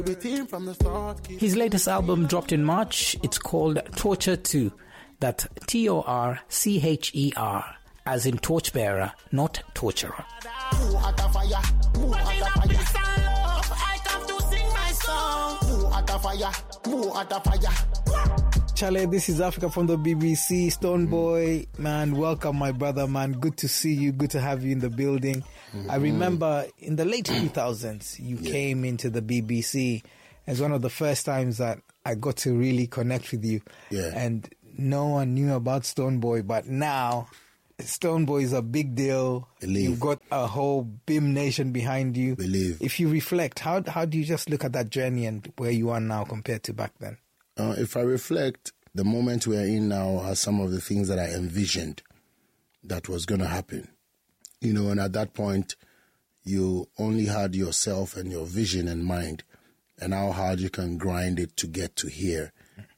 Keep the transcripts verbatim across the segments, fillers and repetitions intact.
His latest album dropped in March. It's called Torture two. That's T O R C H E R, as in torchbearer, not torturer. Chale, this is Africa from the B B C. Stonebwoy, mm. man, welcome my brother, man. Good to see you. Good to have you in the building. Mm-hmm. I remember in the late two thousands, you yeah. came into the B B C as one of the first times that I got to really connect with you. Yeah. And no one knew about Stonebwoy, but now Stonebwoy is a big deal. Believe. You've got a whole BIM nation behind you. Believe. If you reflect, how how do you just look at that journey and where you are now compared to back then? Uh, if I reflect, the moment we are in now are some of the things that I envisioned that was going to happen. You know, and at that point, you only had yourself and your vision in mind and how hard you can grind it to get to here.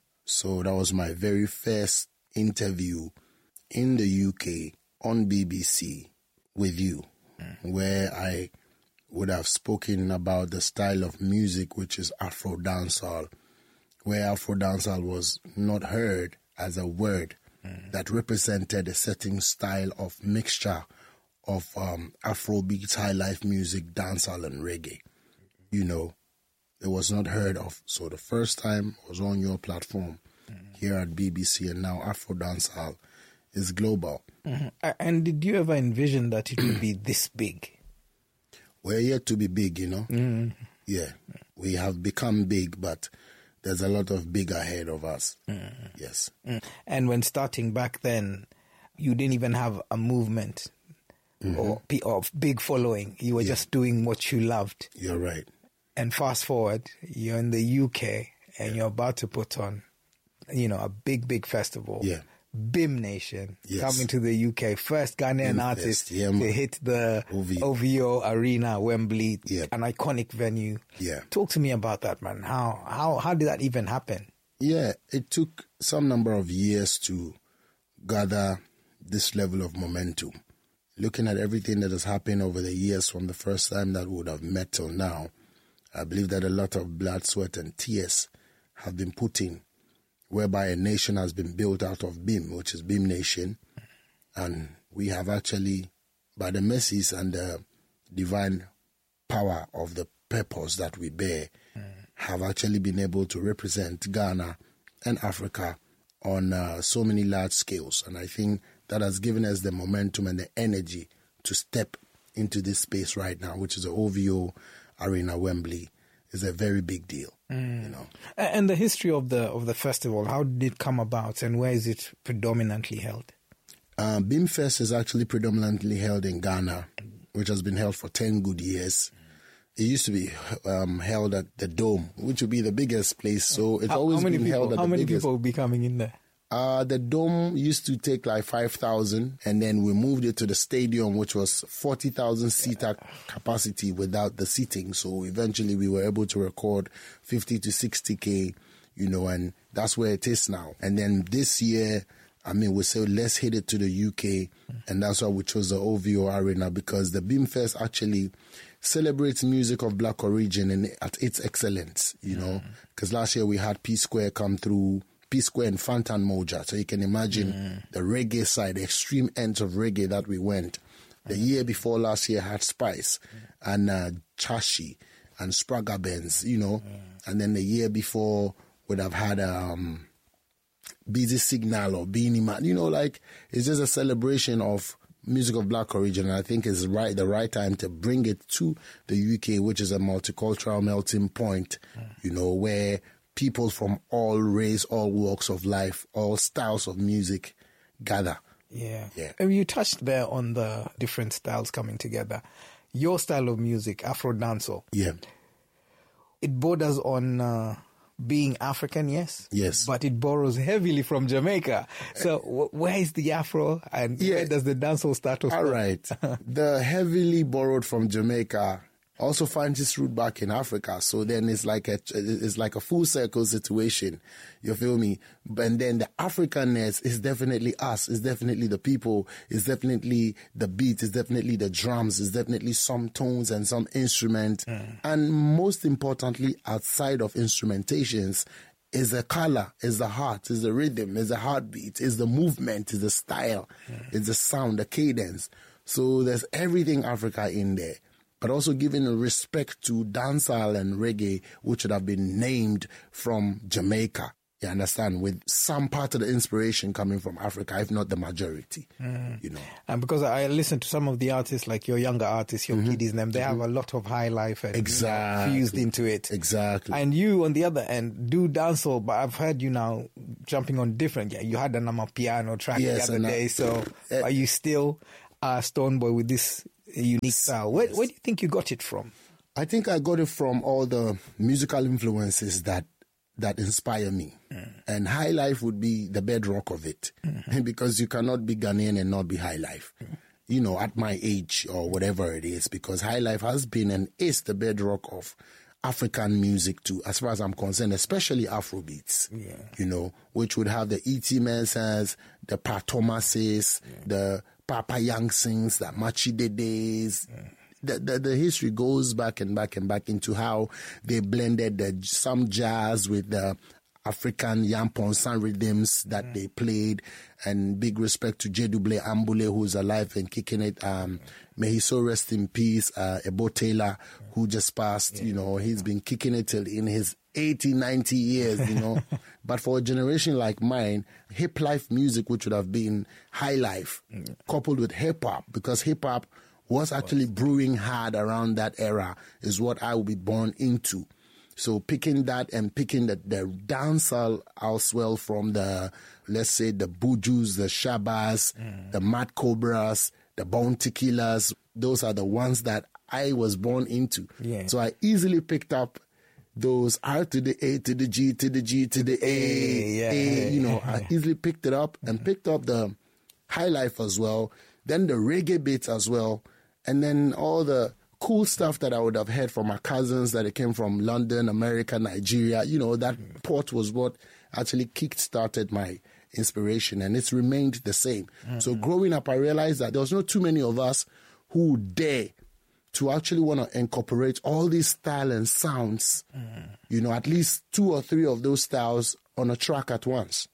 So that was my very first interview in the U K on B B C with you, mm. where I would have spoken about the style of music, which is Afro dancehall, where Afro dancehall was not heard as a word mm. that represented a certain style of mixture of um, Afrobeats, high life music, dancehall, and reggae. You know, it was not heard of. So the first time I was on your platform mm. here at B B C, and now Afro dancehall is global. Mm-hmm. And did you ever envision that it would be this big? We're yet to be big, you know. Mm. Yeah, we have become big, but there's a lot of big ahead of us. Mm. Yes. Mm. And when starting back then, you didn't even have a movement mm-hmm. or of big following. You were yeah. just doing what you loved. You're right. And fast forward, you're in the U K and yeah. you're about to put on, you know, a big, big festival. Yeah. BIM Nation yes. coming to the U K, first Ghanaian BIM artist yeah, to hit the O V O. O V O Arena, Wembley, yeah. an iconic venue. Yeah, talk to me about that, man. How how how did that even happen? Yeah, it took some number of years to gather this level of momentum. Looking at everything that has happened over the years from the first time that we would have met till now, I believe that a lot of blood, sweat, and tears have been put in, whereby a nation has been built out of BIM, which is BIM Nation. And we have actually, by the mercies and the divine power of the purpose that we bear, mm. have actually been able to represent Ghana and Africa on uh, so many large scales. And I think that has given us the momentum and the energy to step into this space right now, which is the O V O Arena, Wembley. Is a very big deal, mm. you know. And the history of the of the festival, how did it come about, and where is it predominantly held? Uh, BIMFest is actually predominantly held in Ghana, which has been held for ten good years. It used to be um, held at the Dome, which would be the biggest place. So it's how, always how many been people, held at how the many biggest. people will be coming in there? Uh, the Dome used to take like five thousand, and then we moved it to the stadium, which was forty thousand seater capacity without the seating. So eventually we were able to record fifty to sixty K, you know, and that's where it is now. And then this year, I mean, we said, let's hit it to the U K, and that's why we chose the O V O Arena, because the BIMFest actually celebrates music of Black origin and at its excellence, you know, because last year we had P Square come through, P Square and Fantan Moja. So you can imagine mm. the reggae side, the extreme ends of reggae that we went. The mm. year before last year had Spice mm. and uh, Chashi and Spragga Benz, you know. Mm. And then the year before would have had um, Busy Signal or Beanie Man. You know, like, it's just a celebration of music of Black origin. And I think it's right the right time to bring it to the U K, which is a multicultural melting point, mm. you know, where people from all race, all walks of life, all styles of music gather. Yeah. Yeah. And you touched there on the different styles coming together. Your style of music, Afro dancehall. Yeah. It borders on uh, being African, yes? Yes. But it borrows heavily from Jamaica. So w- where is the Afro and yeah. where does the dancehall start to All right. The heavily borrowed from Jamaica also finds its root back in Africa. So then it's like a it's like a full circle situation. You feel me? And then the Africanness is definitely us. It's definitely the people. It's definitely the beat. It's definitely the drums. It's definitely some tones and some instrument. Mm. And most importantly, outside of instrumentations, is the color, is the heart, is the rhythm, is the heartbeat, is the movement, is the style, mm. is the sound, the cadence. So there's everything Africa in there. But also giving respect to dancehall and reggae, which would have been named from Jamaica. You understand? With some part of the inspiration coming from Africa, if not the majority, mm. you know. And because I listen to some of the artists, like your younger artists, your mm-hmm. kiddies, them, they mm-hmm. have a lot of high life and exactly. you know, fused into it. Exactly. And you, on the other end, do dancehall, but I've heard you now jumping on different. Yeah, you had an piano track yes, the other day, I, so uh, are you still a Stonebwoy with this unique style? Where, yes. where do you think you got it from? I think I got it from all the musical influences that that inspire me. Mm. And high life would be the bedrock of it. Mm-hmm. Because you cannot be Ghanaian and not be high life. Mm. You know, at my age or whatever it is, because high life has been and is the bedrock of African music too, as far as I'm concerned, especially Afrobeats, yeah. you know, which would have the E T Mensahs, the Pat Thomases, yeah. the Papa Yangsings, the Machidedes. Yeah. The, the the history goes back and back and back into how they blended the, some jazz with the African Yamponsan rhythms that mm. they played, and big respect to J W Ambule, who's alive and kicking it. Um, may he so rest in peace. Uh, Ebo Taylor, who just passed, yeah. you know, he's been kicking it till in his eighty, ninety years, you know. But for a generation like mine, hip life music, which would have been high life, mm. coupled with hip hop, because hip hop was actually brewing hard around that era, is what I will be born into. So picking that and picking the, the dancehall as well from the, let's say, the Bujus, the Shabas, mm. the Mad Cobras, the Bounty Killers, those are the ones that I was born into. Yeah. So I easily picked up those R to the A to the G to the G to the A, yeah, A, you know, I easily picked it up and picked up the high life as well, then the reggae beats as well, and then all the cool stuff that I would have heard from my cousins that it came from London, America, Nigeria. You know, that mm. port was what actually kick-started my inspiration, and it's remained the same. Mm-hmm. So growing up, I realized that there was not too many of us who would dare to actually want to incorporate all these style and sounds, mm. you know, at least two or three of those styles on a track at once.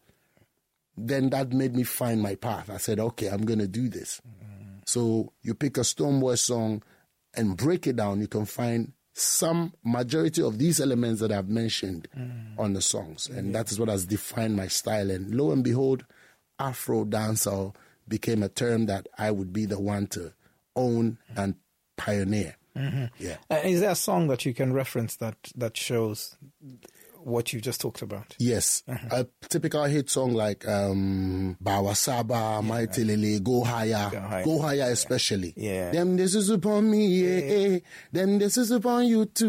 Then that made me find my path. I said, okay, I'm going to do this. Mm. So you pick a Stonebwoy song and break it down, you can find some majority of these elements that I've mentioned mm. on the songs. And yeah. that is what has defined my style. And lo and behold, Afro dancehall became a term that I would be the one to own and pioneer. Mm-hmm. Yeah. Uh, is there a song that you can reference that, that shows what you just talked about? Yes. Uh-huh. A typical hit song like um, Bawasaba, yeah. Maitilele, Go Higher, Go Higher, Go Higher especially. Yeah. Them this is upon me, yeah, yeah. Them this is upon you too.